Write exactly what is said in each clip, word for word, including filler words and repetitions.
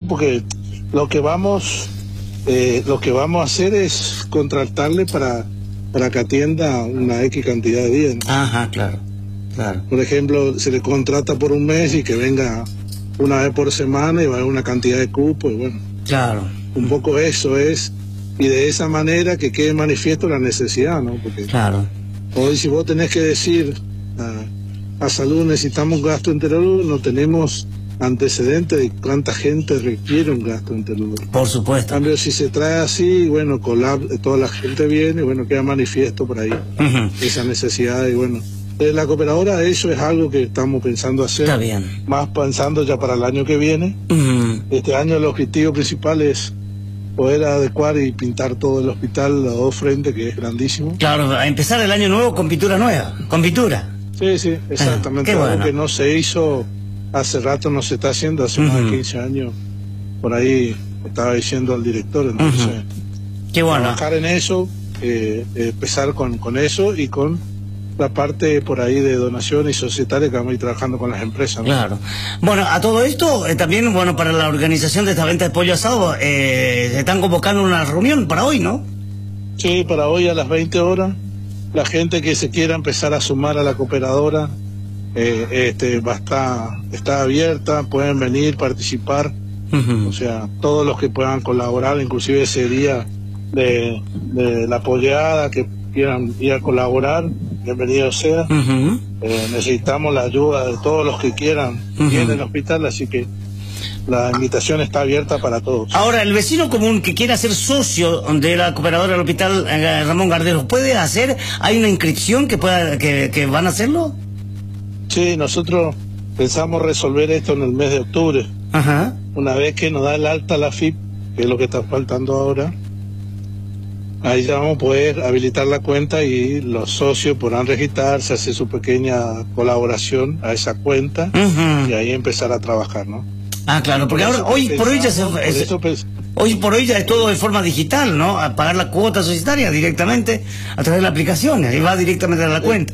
porque lo que vamos eh, lo que vamos a hacer es contratarle para, para que atienda una X cantidad de días, ¿no? Ajá, claro, claro. Por ejemplo, se le contrata por un mes y que venga una vez por semana y va a haber una cantidad de cupos, y bueno. Claro. Un poco eso es, y de esa manera que quede manifiesto la necesidad, ¿no? Porque claro. Hoy si vos tenés que decir a, a salud necesitamos gasto gastroenterólogo, no tenemos antecedentes de cuánta gente requiere un gastroenterólogo. Por supuesto. En cambio, si se trae así, bueno, colab, toda la gente viene y bueno, queda manifiesto por ahí uh-huh. esa necesidad y bueno. De la cooperadora, eso es algo que estamos pensando hacer. Está bien. Más pensando ya para el año que viene. Uh-huh. Este año el objetivo principal es poder adecuar y pintar todo el hospital, los dos frentes, que es grandísimo. Claro, a empezar el año nuevo con pintura nueva, con pintura. Sí, sí, exactamente. Ah, algo bueno. que no se hizo hace rato, no se está haciendo, hace uh-huh. más de quince años. Por ahí estaba diciendo al director, entonces. Uh-huh. Qué bueno. Trabajar en eso, eh, empezar con, con eso y con la parte por ahí de donaciones y societarias que vamos a ir trabajando con las empresas, ¿no? Claro. Bueno, a todo esto, eh, también, bueno, para la organización de esta venta de pollo asado, eh, se están convocando una reunión para hoy, ¿no? Sí, para hoy a las veinte horas. La gente que se quiera empezar a sumar a la cooperadora eh, este, va a estar, está abierta, pueden venir, participar. Uh-huh. O sea, todos los que puedan colaborar, inclusive ese día de, de la pollada, que quieran ir a colaborar, bienvenido sea. Uh-huh. eh, necesitamos la ayuda de todos los que quieran uh-huh. ir en el hospital, así que la invitación está abierta para todos. Ahora, el vecino común que quiera ser socio de la cooperadora del hospital eh, Ramón Gardel, ¿puede hacer? ¿Hay una inscripción que pueda que, que van a hacerlo? Sí, nosotros pensamos resolver esto en el mes de octubre. Ajá. Una vez que nos da el alta la F I P, que es lo que está faltando ahora, ahí ya vamos a poder habilitar la cuenta y los socios podrán registrarse, hacer su pequeña colaboración a esa cuenta uh-huh. y ahí empezar a trabajar, ¿no? Ah, claro, porque ahora hoy por hoy ya se, por es, hoy por hoy ya es todo de forma digital, ¿no? A pagar la cuota societaria directamente a través de la aplicación y va directamente a la cuenta.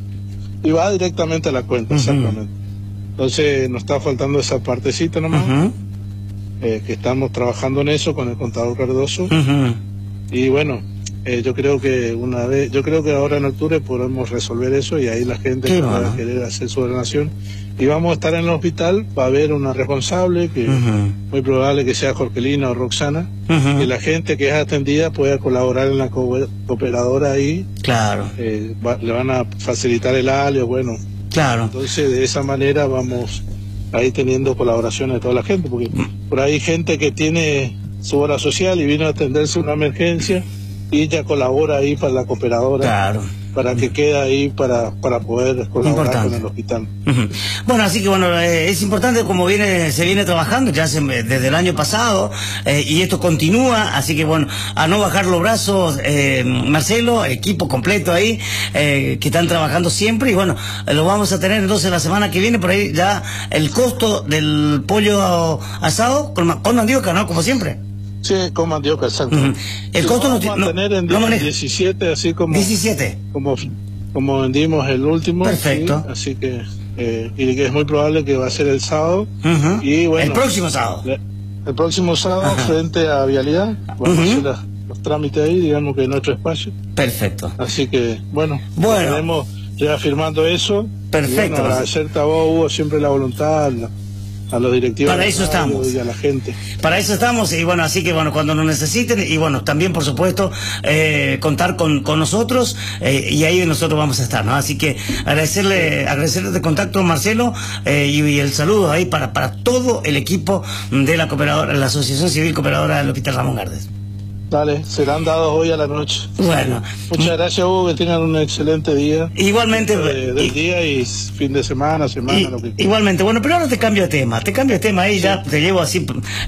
Y va directamente a la cuenta, uh-huh. exactamente. Entonces nos está faltando esa partecita nomás, uh-huh. eh, que estamos trabajando en eso con el contador Cardoso. Uh-huh. Y bueno, eh, yo creo que una vez, yo creo que ahora en octubre podemos resolver eso y ahí la gente que va a querer hacer su donación. Y vamos a estar en el hospital, va a haber una responsable, que uh-huh. muy probable que sea Jorgelina o Roxana, uh-huh. y la gente que es atendida pueda colaborar en la co- cooperadora ahí. Claro. Eh, va, le van a facilitar el alio, bueno. Claro. Entonces de esa manera vamos ahí teniendo colaboraciones de toda la gente, porque por ahí hay gente que tiene su hora social y vino a atenderse una emergencia y ella colabora ahí para la cooperadora. Claro. Para que quede ahí para, para poder colaborar importante. Con el hospital. Uh-huh. Bueno, así que bueno, eh, es importante como viene se viene trabajando ya hace, desde el año pasado eh, y esto continúa, así que bueno, a no bajar los brazos, eh, Marcelo, equipo completo ahí, eh, que están trabajando siempre y bueno, eh, lo vamos a tener entonces la semana que viene, por ahí ya el costo del pollo asado con, con mandioca, ¿no? Como siempre. Sí, con mandioca, exacto. Uh-huh. El sí, costo vamos no, a mantener no, en no diecisiete, así como diecisiete. Como, como vendimos el último. Perfecto. Sí, así que eh, y que es muy probable que va a ser el sábado. Uh-huh. Y bueno, el próximo sábado. Le, el próximo sábado uh-huh. frente a Vialidad. Vamos uh-huh. a hacer la, los trámites ahí, digamos que en nuestro espacio. Perfecto. Así que bueno, bueno. estaremos reafirmando eso. Perfecto. Y bueno, agradecerte a vos, Hugo, siempre la voluntad. La, a los directivos para eso estamos y a la gente para eso estamos y bueno, así que bueno, cuando nos necesiten y bueno, también por supuesto eh, contar con, con nosotros eh, y ahí nosotros vamos a estar, ¿no? Así que agradecerle agradecerle de contacto, Marcelo, eh, y, y el saludo ahí para, para todo el equipo de la cooperadora, la Asociación Civil Cooperadora del Hospital Ramón Gardel. Dale, serán dados hoy a la noche. Bueno. Muchas gracias, Hugo, que tengan un excelente día. Igualmente. De, del y, día y fin de semana, semana, y, lo que igualmente. Bueno, pero ahora te cambio de tema. Te cambio de tema ahí, sí. Ya te llevo así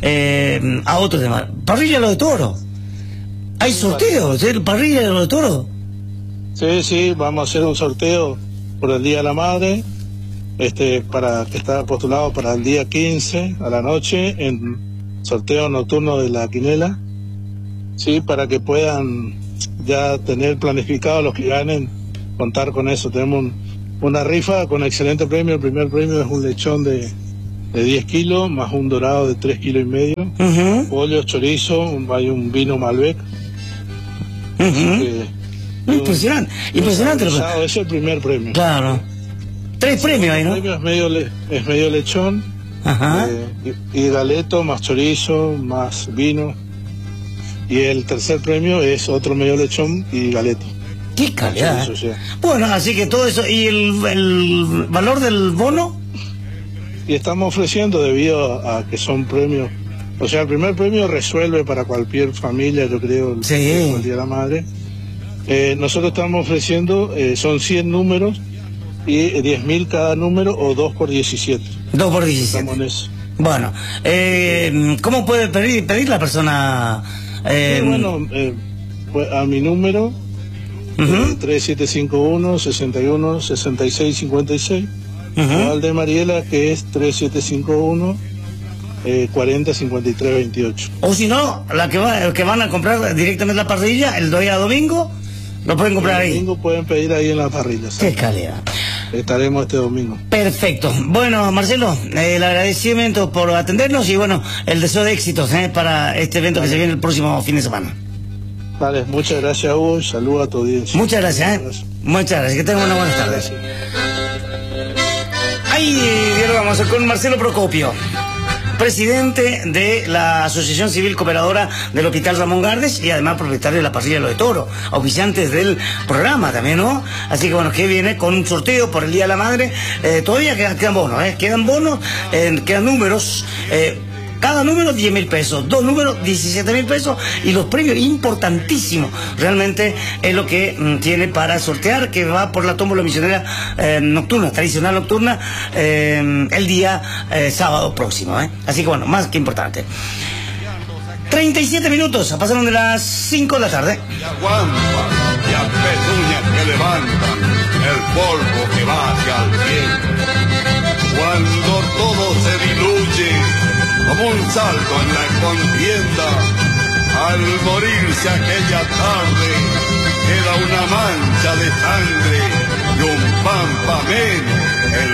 eh, a otro tema. Parrilla lo de toro. ¿Hay sí, sorteos? ¿Eh? ¿Parrilla de lo de toro? Sí, sí, vamos a hacer un sorteo por el Día de la Madre, este para que está postulado para el día quince a la noche, en sorteo nocturno de la quinela. Sí, para que puedan ya tener planificado los que ganen, contar con eso. Tenemos un, una rifa con excelente premio. El primer premio es un lechón de, de diez kilos, más un dorado de tres kilos y medio, uh-huh. pollo, chorizo, un, hay un vino Malbec. Uh-huh. Que, impresionante, un, impresionante. Un es el primer premio. Claro. Tres sí, premios ahí, ¿no? El premio es medio, le, es medio lechón, uh-huh. eh, y, y galeto, más chorizo, más vino. Y el tercer premio es otro medio lechón y galeto. ¡Qué calidad! Chorizo, ¿eh? Bueno, así que todo eso. ¿Y el, el valor del bono? Y estamos ofreciendo, debido a, a que son premios, o sea, el primer premio resuelve para cualquier familia, yo creo, sí. el Día de la Madre. Eh, nosotros estamos ofreciendo, eh, son cien números y diez mil cada número, o dos por diecisiete. dos por diecisiete. Estamos en eso. Bueno, eh, ¿cómo puede pedir, pedir la persona? Eh, sí, bueno, eh, pues a mi número, uh-huh. eh, tres siete cinco uno, seis uno, seis seis cinco seis. Uh-huh. O al de Mariela, que es tres siete cinco uno, eh, cuarenta cincuenta y tres veintiocho. O si no, la que, va, que van a comprar directamente la parrilla, el día domingo, lo pueden comprar ahí. El domingo pueden pedir ahí en la parrilla. Qué calidad. Estaremos este domingo. Perfecto. Bueno, Marcelo, eh, el agradecimiento por atendernos y bueno, el deseo de éxitos eh, para este evento vale. que se viene el próximo fin de semana. Vale, muchas gracias, Hugo. Saludos a tu audiencia. Muchas gracias, ¿eh? Gracias. Muchas gracias. Que tengan una buena tarde. Ahí dialogamos con Marcelo Procopio, presidente de la Asociación Civil Cooperadora del Hospital Ramón Gardes y además propietario de la parrilla de Lo de Toro, auspiciantes del programa también, ¿no? Así que bueno, que viene con un sorteo por el Día de la Madre. Eh, todavía quedan, quedan bonos, ¿eh? Quedan bonos, eh, quedan números. Eh, Cada número diez mil pesos, dos números diecisiete mil pesos y los premios importantísimos. Realmente es lo que mm, tiene para sortear, que va por la tómbola misionera eh, nocturna, tradicional nocturna, eh, el día eh, sábado próximo. ¿eh? Así que bueno, más que importante. treinta y siete minutos, pasaron de las cinco de la tarde. Y aguantan, y a pezuñas que levantan el polvo que va hacia el cielo. Cuando todo se diluye como un salto en la contienda, al morirse aquella tarde, queda una mancha de sangre y un pampa menos.